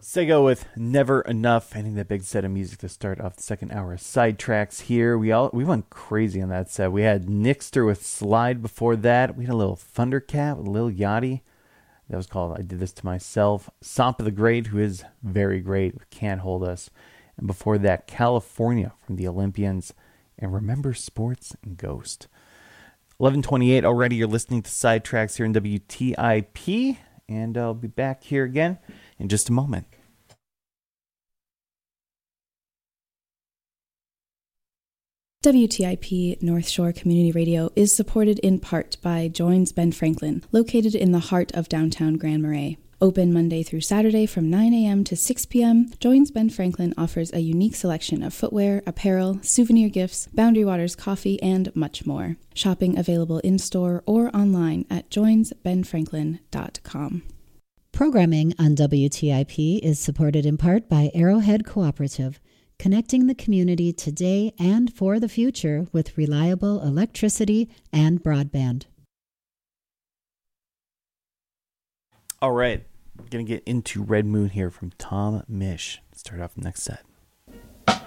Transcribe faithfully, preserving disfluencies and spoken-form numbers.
Sego with Never Enough. I think that big set of music to start off the second hour of Sidetracks here. We all we went crazy on that set. We had Nixter with Slide before that. We had a little Thundercat with Lil Yachty. That was called I Did This to Myself. Sampa the Great, who is very great, Can't Hold Us. And before that, California from the Olympians. And Remember Sports and Ghost. eleven twenty-eight already. You're listening to Sidetracks here in W T I P. And I'll be back here again in just a moment. W T I P North Shore Community Radio is supported in part by Joins Ben Franklin, located in the heart of downtown Grand Marais. Open Monday through Saturday from nine a.m. to six p.m., Joins Ben Franklin offers a unique selection of footwear, apparel, souvenir gifts, Boundary Waters coffee, and much more. Shopping available in-store or online at joins ben franklin dot com. Programming on W T I P is supported in part by Arrowhead Cooperative, connecting the community today and for the future with reliable electricity and broadband. All right, going to get into Red Moon here from Tom Misch. Start off the next set.